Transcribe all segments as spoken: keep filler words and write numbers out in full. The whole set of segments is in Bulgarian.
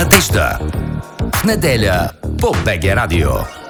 Летища. В неделя по БГ Радио.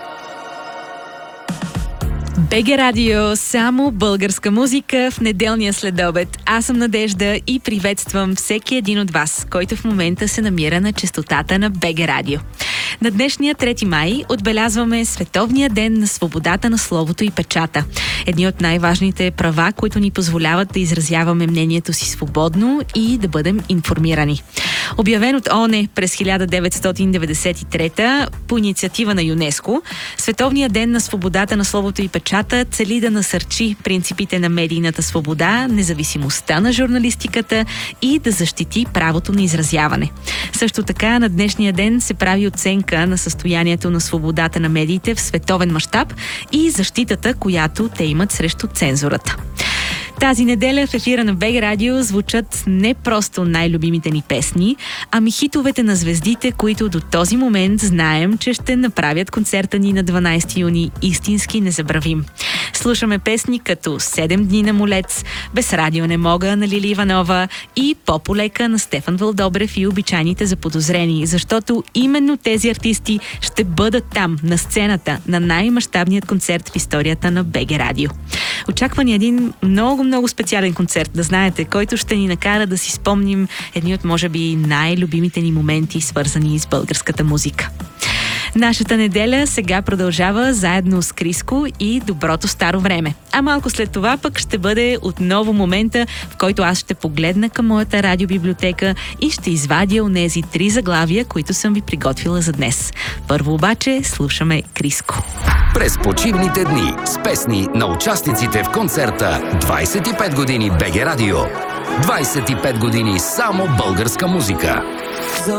БГ Радио, само българска музика в неделния следобед. Аз съм Надежда и приветствам всеки един от вас, който в момента се намира на честотата на БГ Радио. На днешния трети май отбелязваме Световния ден на свободата на словото и печата. Едни от най-важните права, които ни позволяват да изразяваме мнението си свободно и да бъдем информирани. Обявен от ООН през хиляда деветстотин деветдесет и трета по инициатива на ЮНЕСКО, Световния ден на свободата на словото и печата цели да насърчи принципите на медийната свобода, независимостта на журналистиката и да защити правото на изразяване. Също така на днешния ден се прави оценка на състоянието на свободата на медиите в световен мащаб и защитата, която те имат срещу цензурата. Тази неделя в ефира на БГ Радио звучат не просто най-любимите ни песни, ами хитовете на звездите, които до този момент знаем, че ще направят концерта ни на дванайсети юни истински незабравим. Слушаме песни като «Седем дни на Молец», «Без радио не мога» на Лили Иванова и «По-полека» на Стефан Вълдобрев и «Обичайните заподозрени», защото именно тези артисти ще бъдат там, на сцената, на най-мащабният концерт в историята на БГ Радио. Очаква ни един много много специален концерт, да знаете, който ще ни накара да си спомним едни от, може би, най-любимите ни моменти, свързани с българската музика. Нашата неделя сега продължава заедно с Криско и Доброто старо време. А малко след това пък ще бъде отново момента, в който аз ще погледна към моята радиобиблиотека и ще извадя онези три заглавия, които съм ви приготвила за днес. Първо обаче слушаме Криско. През почивните дни с песни на участниците в концерта двайсет и пет години БГ Радио. двайсет и пет години само българска музика.